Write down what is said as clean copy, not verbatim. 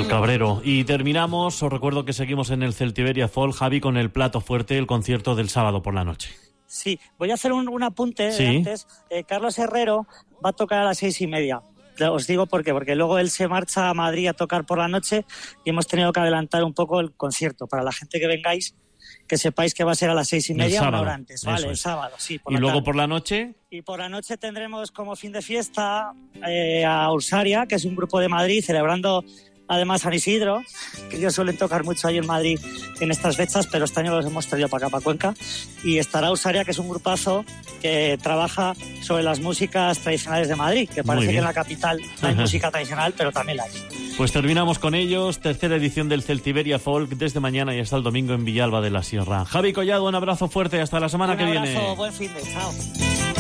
al Cabrero. Y terminamos, os recuerdo que seguimos en el Celtiberia Folk, Javi, con el plato fuerte, el concierto del sábado por la noche. Sí, voy a hacer un apunte Sí. antes. Carlos Herrero va a tocar a las 6:30. Os digo por qué, porque luego él se marcha a Madrid a tocar por la noche y hemos tenido que adelantar un poco el concierto. Para la gente que vengáis, que sepáis que va a ser a las 6:30, una hora antes, ¿vale? El sábado, sí. ¿Y luego por la noche? Y por la noche tendremos como fin de fiesta a Ursaria, que es un grupo de Madrid, celebrando además San Isidro, que ellos suelen tocar mucho ahí en Madrid en estas fechas, pero este año los hemos traído para acá, para Cuenca. Y estará Ursaria, que es un grupazo que trabaja sobre las músicas tradicionales de Madrid, que parece que en la capital no hay música tradicional, pero también la hay. Pues terminamos con ellos, tercera edición del Celtiberia Folk, desde mañana y hasta el domingo en Villalba de la Sierra. Javi Collado, un abrazo fuerte, hasta la semana que viene. Un abrazo, buen fin de, chao.